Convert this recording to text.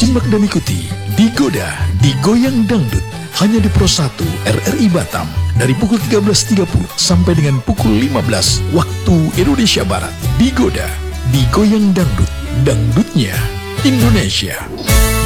Simak dan ikuti Digoda, Digoyang Dangdut hanya di Pro 1 RRI Batam dari pukul 13.30 sampai dengan pukul 15 waktu Indonesia Barat. Digoda, Digoyang Dangdut, dangdutnya Indonesia.